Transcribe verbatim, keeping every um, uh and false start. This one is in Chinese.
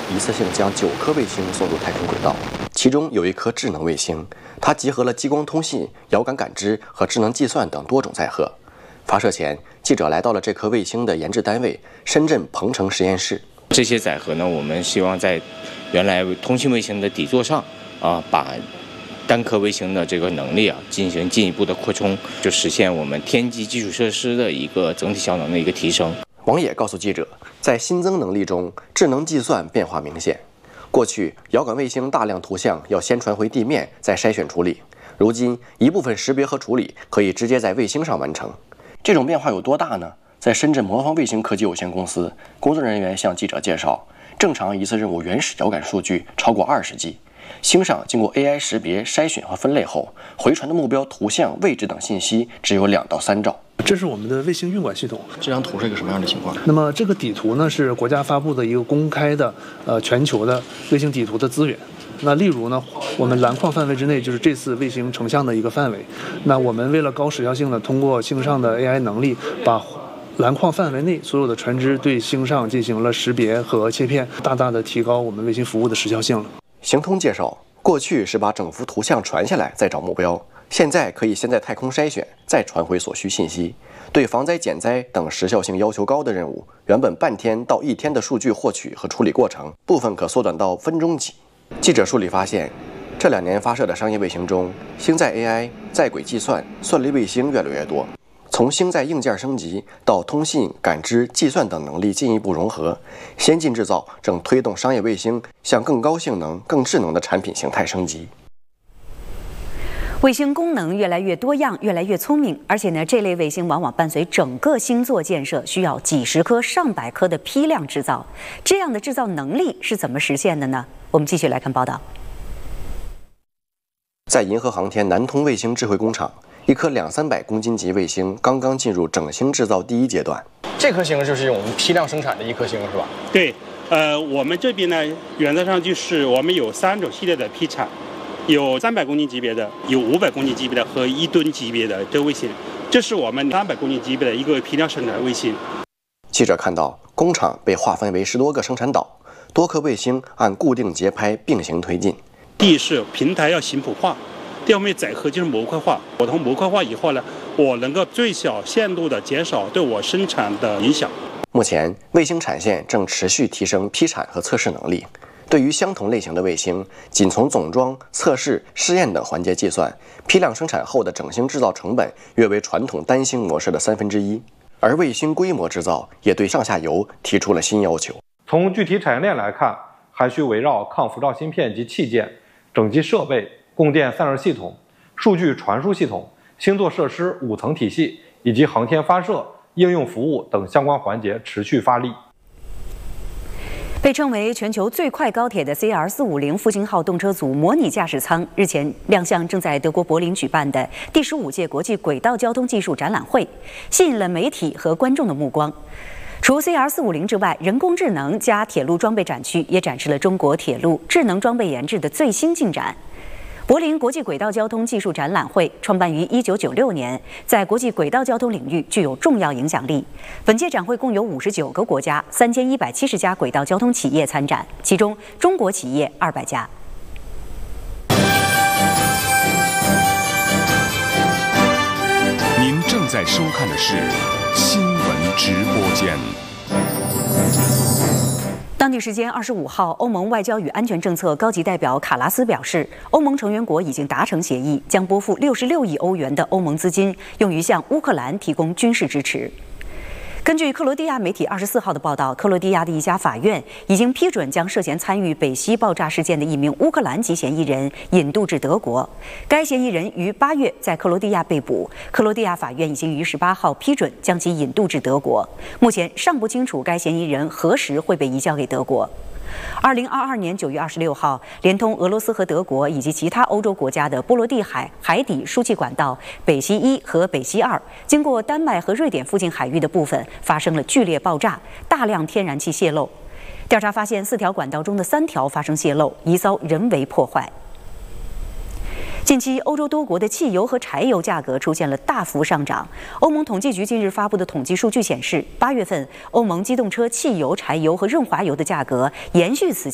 一次性将九颗卫星送入太空轨道，其中有一颗智能卫星，它集合了激光通信、遥感感知和智能计算等多种载荷。发射前，记者来到了这颗卫星的研制单位——深圳鹏城实验室。 这些载荷呢，我们希望在原来通信卫星的底座上啊，把单颗卫星的这个能力啊进行进一步的扩充，就实现我们天基基础设施的一个整体效能的一个提升。 王野告诉记者，在新增能力中，智能计算变化明显。过去，遥感卫星大量图像要先传回地面，再筛选处理。如今，一部分识别和处理可以直接在卫星上完成。这种变化有多大呢？在深圳魔方卫星科技有限公司，工作人员向记者介绍，正常一次任务原始遥感数据超过二十 G， 星上经过 A I 识别、筛选和分类后，回传的目标图像、位置等信息只有两到三兆。 这是我们的卫星运管系统。 这张图是一个什么样的情况？ 那么这个底图呢，是国家发布的一个公开的呃全球的卫星底图的资源。那例如呢，我们蓝框范围之内就是这次卫星成像的一个范围。那我们为了高时效性的通过星上的 A I 能力，把蓝框范围内所有的船只对星上进行了识别和切片，大大的提高我们卫星服务的时效性了。 行通介绍，过去是把整幅图像传下来再找目标，现在可以先在太空筛选，再传回所需信息。对防灾减灾等时效性要求高的任务，原本半天到一天的数据获取和处理过程，部分可缩短到分钟级。记者梳理发现，这两年发射的商业卫星中，星载 A I、在轨计算、算力卫星越来越多。从星载硬件升级到通信、感知、计算等能力进一步融合，先进制造正推动商业卫星向更高性能、更智能的产品形态升级。 卫星功能越来越多样，越来越聪明，而且呢，这类卫星往往伴随整个星座建设，需要几十颗、上百颗的批量制造。这样的制造能力是怎么实现的呢？我们继续来看报道。 在银河航天南通卫星智慧工厂，一颗两三百公斤级卫星刚刚进入整星制造第一阶段。 这颗星就是我们批量生产的一颗星，是吧？ 对，呃，我们这边呢，原则上就是我们有三种系列的批产，有三百公斤级别的，有五百公斤级别的和一吨级别的这个卫星。这是我们三百公斤级别的一个批量生产卫星。 记者看到，工厂被划分为十多个生产岛，多颗卫星按固定节拍并行推进。 第一是平台要频谱化。第二面载荷就是模块化，我从模块化以后呢，我能够最小限度的减少对我生产的影响。 目前，卫星产线正持续提升批产和测试能力。对于相同类型的卫星，仅从总装、测试、试验等环节计算，批量生产后的整星制造成本约为传统单星模式的三分之一。而卫星规模制造也对上下游提出了新要求。 从具体产业链来看，还需围绕抗辐照芯片及器件、整机设备、供电散热系统、数据传输系统、星座设施五层体系以及航天发射、应用服务等相关环节持续发力。 被称为全球最快高铁的 C R 四五零复兴号动车组模拟驾驶舱日前亮相正在德国柏林举办的第十五届国际轨道交通技术展览会，吸引了媒体和观众的目光。除 C R 四五零之外，人工智能加铁路装备展区也展示了中国铁路智能装备研制的最新进展。柏林国际轨道交通技术展览会创办于一九九六年，在国际轨道交通领域具有重要影响力。本届展会共有五十九个国家、三千一百七十家轨道交通企业参展，其中中国企业二百家。 您正在收看的是新闻直播间。 当地时间二十五号，欧盟外交与安全政策高级代表卡拉斯表示，欧盟成员国已经达成协议，将拨付六十六亿欧元的欧盟资金，用于向乌克兰提供军事支持。根据克罗地亚媒体二十四号的报道，克罗地亚的一家法院已经批准将涉嫌参与北溪爆炸事件的一名乌克兰籍嫌疑人引渡至德国。该嫌疑人于八月在克罗地亚被捕，克罗地亚法院已经于十八号批准将其引渡至德国。目前尚不清楚该嫌疑人何时会被移交给德国。二零二二年九月二十六号，连通俄罗斯和德国以及其他欧洲国家的波罗的海海底输气管道北溪一和北溪二，经过丹麦和瑞典附近海域的部分发生了剧烈爆炸，大量天然气泄漏。调查发现，四条管道中的三条发生泄漏，疑遭人为破坏。近期，欧洲多国的汽油和柴油价格出现了大幅上涨。欧盟统计局近日发布的统计数据显示，八月份欧盟机动车汽油、柴油和润滑油的价格延续此前